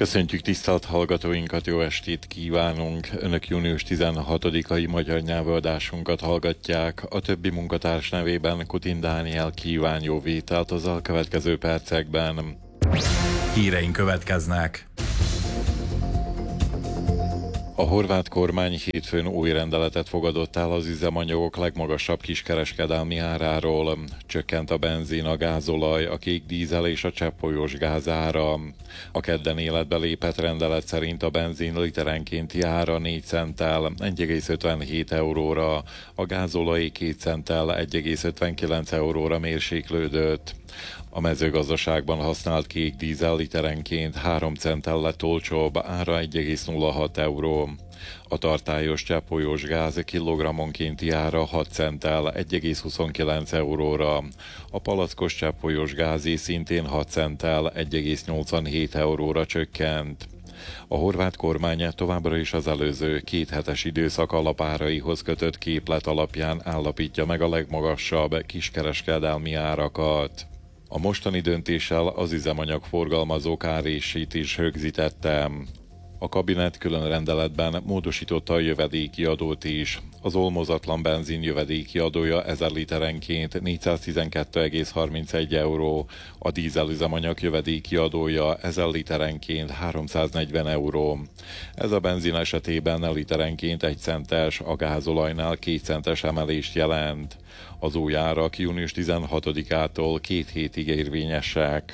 Köszöntjük tisztelt hallgatóinkat, jó estét kívánunk! Önök június 16-ai magyar nyelvöldásunkat hallgatják. A többi munkatárs nevében Kutin Dániel kíván jó vételt az elkövetkező percekben. Híreink következnek. A horvát kormány hétfőn új rendeletet fogadott el az üzemanyagok legmagasabb kiskereskedelmi áráról. Csökkent a benzin, a gázolaj, a kék dízel és a cseppfolyós gáz ára. A kedden életbe lépett rendelet szerint a benzin literenkénti ára 4 centtel 1,57 euróra, a gázolaj 2 centtel 1,59 euróra mérséklődött. A mezőgazdaságban használt kék dízel literenként 3 centtel lett olcsóbb, ára 1,06 euró. A tartályos cseppfolyós gáz kilogrammonkénti ára 6 centtel 1,29 euróra. A palackos cseppfolyós gázé szintén 6 centtel 1,87 euróra csökkent. A horvát kormány továbbra is az előző 2 hetes időszak alapáraihoz kötött képlet alapján állapítja meg a legmagasabb kiskereskedelmi árakat. A mostani döntéssel az üzemanyag forgalmazók árését is rögzítette. A kabinet külön rendeletben módosította a jövedéki adót is. Az olmozatlan benzin jövedéki adója 1000 literenként 412,31 euró, a dízelüzemanyag jövedéki adója 1000 literenként 340 euró. Ez a benzin esetében literenként 1 centes, a gázolajnál 2 centes emelést jelent. Az új árak június 16-ától 2 hétig érvényesek.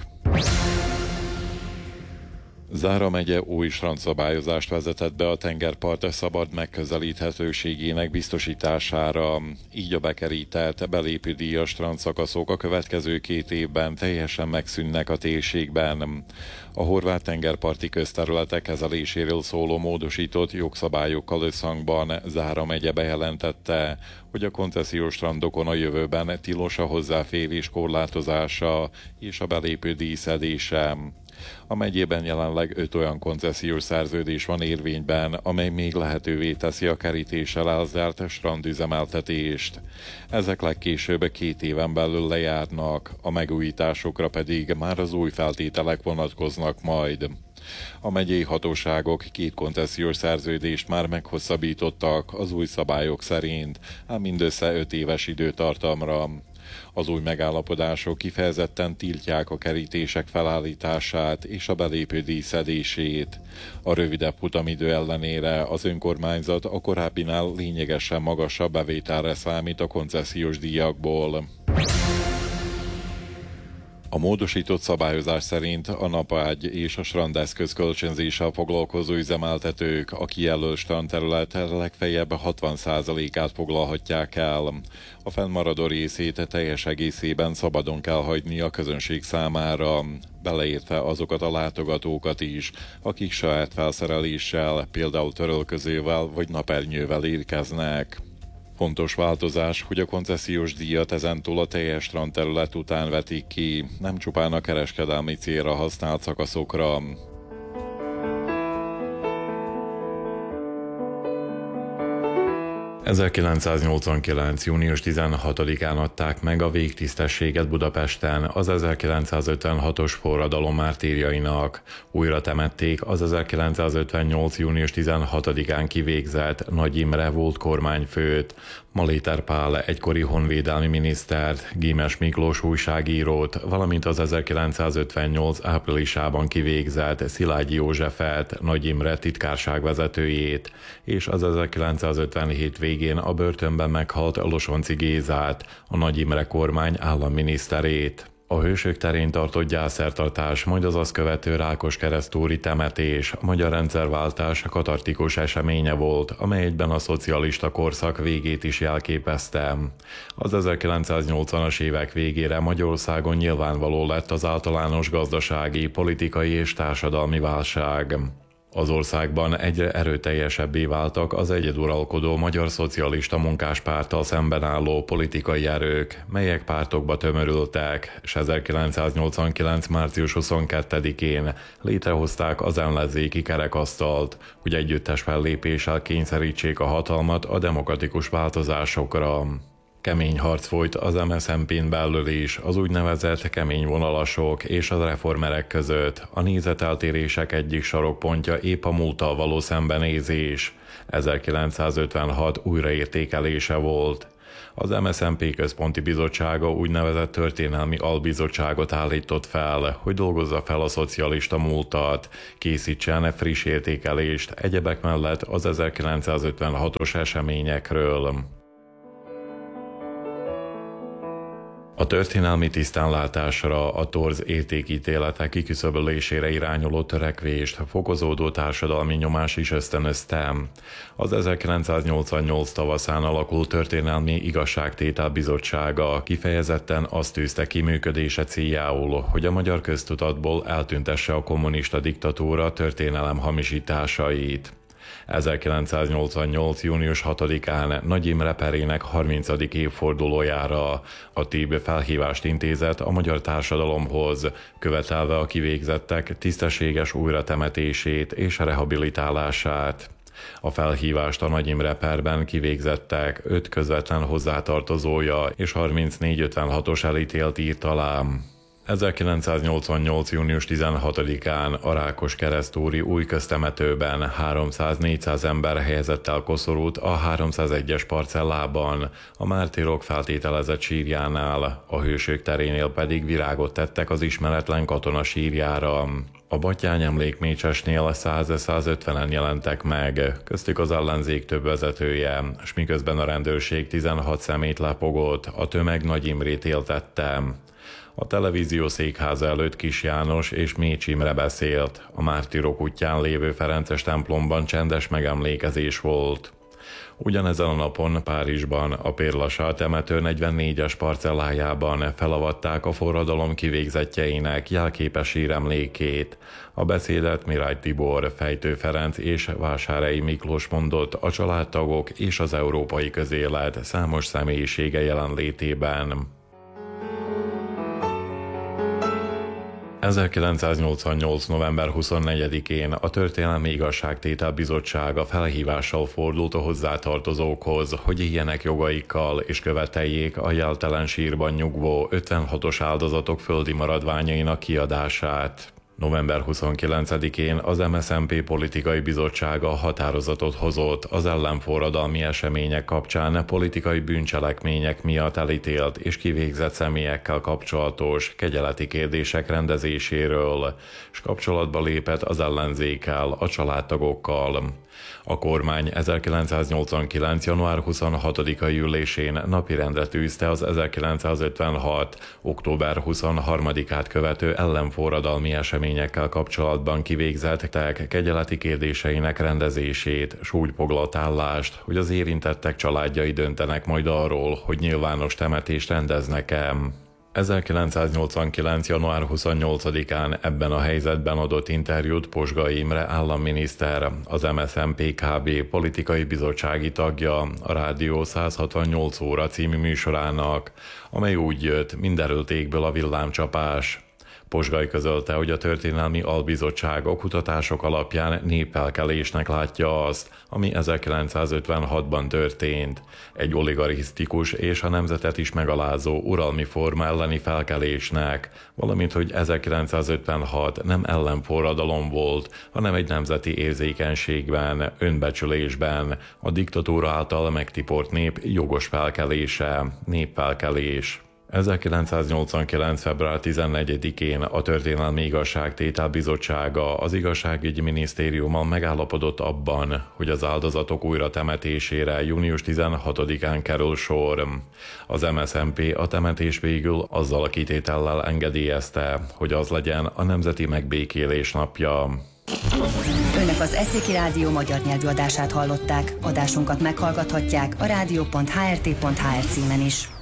Zára megye új strandszabályozást vezetett be a tengerpart szabad megközelíthetőségének biztosítására. Így a bekerített, belépődíjas strandszakaszok a következő 2 évben teljesen megszűnnek a térségben. A horvát tengerparti közterületek kezeléséről szóló módosított jogszabályokkal összhangban Zára megye bejelentette, hogy a koncesziós strandokon a jövőben tilos a hozzáférés korlátozása és a belépődíj szedése. A megyében jelenleg 5 olyan koncesziós szerződés van érvényben, amely még lehetővé teszi a kerítéssel elzárt strandüzemeltetést. Ezek legkésőbb 2 éven belül lejárnak, a megújításokra pedig már az új feltételek vonatkoznak majd. A megyei hatóságok 2 koncesziós szerződést már meghosszabbítottak az új szabályok szerint, ám mindössze 5 éves időtartamra. Az új megállapodások kifejezetten tiltják a kerítések felállítását és a belépődíj szedését. A rövidebb futamidő ellenére az önkormányzat a korábbinál lényegesen magasabb bevételre számít a koncesziós díjakból. A módosított szabályozás szerint a napágy és a strandeszköz kölcsönzéssel foglalkozó üzemeltetők a kijelölt strandterület legfeljebb 60%-át foglalhatják el. A fennmaradó részét teljes egészében szabadon kell hagyni a közönség számára, beleértve azokat a látogatókat is, akik saját felszereléssel, például törölközővel vagy napernyővel érkeznek. Fontos változás, hogy a koncesziós díjat ezentúl a teljes strandterület után vetik ki, nem csupán a kereskedelmi célra használt szakaszokra. ...1989. június 16-án adták meg a végtisztességet Budapesten az 1956-os forradalom mártírjainak. Újra temették az 1958. június 16-án kivégzett Nagy Imre volt kormányfőt, Maléter Pál egykori honvédelmi minisztert, Gimes Miklós újságírót, valamint az 1958. áprilisában kivégzett Szilágyi Józsefet, Nagy Imre titkárságvezetőjét, és az 1957 végén a börtönben meghalt Losonczy Gézát, a Nagy Imre kormány államminiszterét. A Hősök terén tartott gyászszertartás, majd az azt követő Rákoskeresztúri temetés, a magyar rendszerváltás katartikus eseménye volt, amely egyben a szocialista korszak végét is jelképezte. Az 1980-as évek végére Magyarországon nyilvánvaló lett az általános gazdasági, politikai és társadalmi válság. Az országban egyre erőteljesebbé váltak az egyeduralkodó Magyar Szocialista Munkáspárttal szemben álló politikai erők, melyek pártokba tömörültek, és 1989. március 22-én létrehozták az ellenzéki kerekasztalt, hogy együttes fellépéssel kényszerítsék a hatalmat a demokratikus változásokra. Kemény harc folyt az MSZNP-n belül is, az úgynevezett kemény vonalasok és az reformerek között. A nézeteltérések egyik sarokpontja épp a múlttal való szembenézés. 1956 újraértékelése volt. Az MSZNP központi bizottsága úgynevezett történelmi albizottságot állított fel, hogy dolgozza fel a szocialista múltat, készítsen friss értékelést egyebek mellett az 1956-os eseményekről. A történelmi tisztánlátásra, a torz értékítélete kiküszöbölésére irányuló törekvést fokozódó társadalmi nyomás is ösztönözte. Az 1988 tavaszán alakult történelmi igazságtétel bizottsága kifejezetten azt tűzte ki működése céljául, hogy a magyar köztudatból eltüntesse a kommunista diktatúra történelem hamisításait. 1988. június 6-án Nagy Imre perének 30. évfordulójára a TIB felhívást intézett a magyar társadalomhoz, követelve a kivégzettek tisztességes újratemetését és rehabilitálását. A felhívást a Nagy Imre perben kivégzettek 5 közvetlen hozzátartozója és 34-56-os elítélt írt alá. 1988. június 16-án a Rákoskeresztúri új köztemetőben 300-400 ember helyezett el koszorút a 301-es parcellában, a mártírok feltételezett sírjánál, a hősök terénél pedig virágot tettek az ismeretlen katona sírjára. A Batthyány emlékmécsesnél 100-150-en jelentek meg, köztük az ellenzék több vezetője, s miközben a rendőrség 16 szemét lepogott, a tömeg Nagy Imrét éltette. A televízió székháza előtt Kis János és Mécs Imre beszélt. A Mártírok útján lévő Ferences templomban csendes megemlékezés volt. Ugyanezen a napon Párizsban, a Pérlasal temető 44-es parcellájában felavatták a forradalom kivégzettjeinek jelképes síremlékét. A beszédet Mirály Tibor, Fejtő Ferenc és Vásárhelyi Miklós mondott a családtagok és az európai közélet számos személyisége jelenlétében. 1988. november 24-én a Történelmi Igazságtétel Bizottsága felhívással fordult a hozzátartozókhoz, hogy éljenek jogaikkal és követeljék a jeltelen sírban nyugvó 56-os áldozatok földi maradványainak kiadását. November 29-én az MSZNP politikai bizottsága határozatot hozott az ellenforradalmi események kapcsán politikai bűncselekmények miatt elítélt és kivégzett személyekkel kapcsolatos kegyeleti kérdések rendezéséről, s kapcsolatba lépett az ellenzékkel, a családtagokkal. A kormány 1989. január 26-ai ülésén napirendre tűzte az 1956. október 23-át követő ellenforradalmi eseményekkel kapcsolatban kivégzettek kegyeleti kérdéseinek rendezését, s úgy foglalt állást, hogy az érintettek családjai döntenek majd arról, hogy nyilvános temetést rendeznek-e. 1989. január 28-án ebben a helyzetben adott interjút Posgai Imre államminiszter, az MSZNP Kb. Politikai bizottsági tagja a Rádió 168 óra című műsorának, amely úgy jött, mindenről égből a villámcsapás. Posgai közölte, hogy a Történelmi Albizottság a kutatások alapján népfelkelésnek látja azt, ami 1956-ban történt. Egy oligarisztikus és a nemzetet is megalázó uralmi forma elleni felkelésnek, valamint hogy 1956 nem ellenforradalom volt, hanem egy nemzeti érzékenységben, önbecsülésben, a diktatúra által megtiport nép jogos felkelése, népfelkelés. 1989. február 14-én a Történelmi Igazságtétel Bizottsága az Igazságügyi Minisztériummal megállapodott abban, hogy az áldozatok újratemetésére június 16-án kerül sor. Az MSZNP a temetés végül azzal a kitétellel engedélyezte, hogy az legyen a Nemzeti Megbékélés napja. Önök az Eszéki Rádió magyar nyelvű adását hallották. Adásunkat meghallgathatják a rádió.hrt.hr címen is.